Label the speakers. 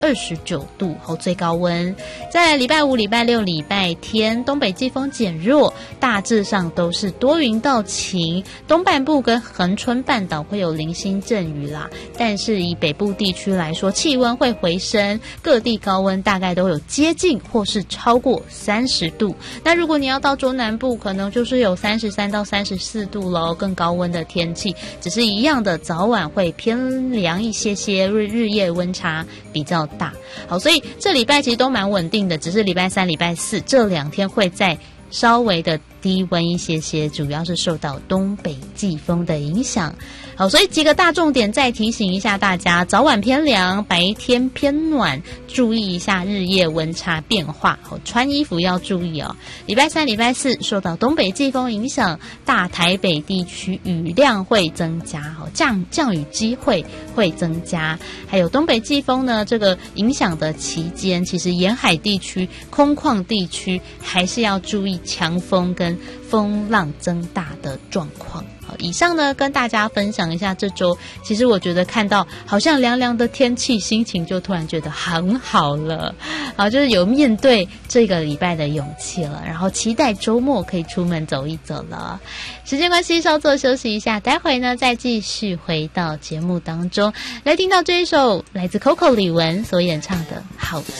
Speaker 1: 29度最高温。在礼拜五、礼拜六、礼拜天，东北季风减弱，大致上都是多云到晴，东半部跟恒春半岛会有零星阵雨啦。但是以北部地区来说，气温会回升，各地高温大概都有接近或是超过30度。那如果你要到中南部，可能就是有33到34度咯，更高温的天气，只是一样的早晚会偏凉一些些，日夜温差比较大。好，所以这礼拜其实都蛮稳定的，只是礼拜三、礼拜四这2天会再稍微的低温一些些，主要是受到东北季风的影响。好，所以几个大重点再提醒一下大家，早晚偏凉，白天偏暖，注意一下日夜温差变化。好，穿衣服要注意哦。礼拜三、礼拜四受到东北季风影响，大台北地区雨量会增加，降雨机会会增加。还有东北季风呢，这个影响的期间，其实沿海地区、空旷地区还是要注意强风跟风浪增大的状况。以上呢跟大家分享一下这周，其实我觉得看到好像凉凉的天气，心情就突然觉得很好了。好，就是有面对这个礼拜的勇气了，然后期待周末可以出门走一走了。时间关系，稍作休息一下，待会呢再继续回到节目当中，来听到这一首来自 Coco 李玟所演唱的《好